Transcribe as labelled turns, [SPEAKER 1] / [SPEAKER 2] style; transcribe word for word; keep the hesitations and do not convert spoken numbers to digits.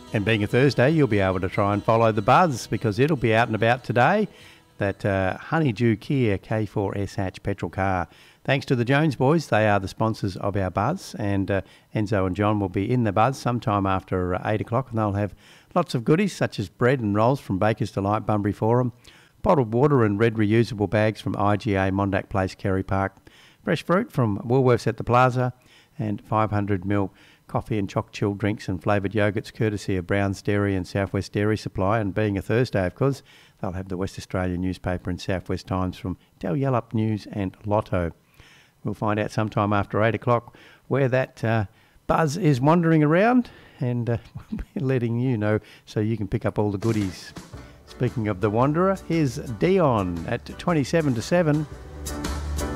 [SPEAKER 1] And being a Thursday, you'll be able to try and follow the buzz because it'll be out and about today. That uh, Honeydew Kia K four S hatch petrol car. Thanks to the Jones boys, they are the sponsors of our buzz, and uh, Enzo and John will be in the buzz sometime after uh, eight o'clock, and they'll have lots of goodies such as bread and rolls from Baker's Delight, Bunbury Forum, bottled water and red reusable bags from I G A, Mondack Place, Kerry Park, fresh fruit from Woolworths at the Plaza, and five hundred mil coffee and choc chill drinks and flavoured yogurts courtesy of Brown's Dairy and Southwest Dairy Supply. And being a Thursday, of course, they'll have the West Australian newspaper and Southwest Times from Del Yellup News and Lotto. We'll find out sometime after eight o'clock where that uh, buzz is wandering around, and uh, we're letting you know so you can pick up all the goodies. Speaking of the Wanderer, here's Dion at twenty-seven to seven.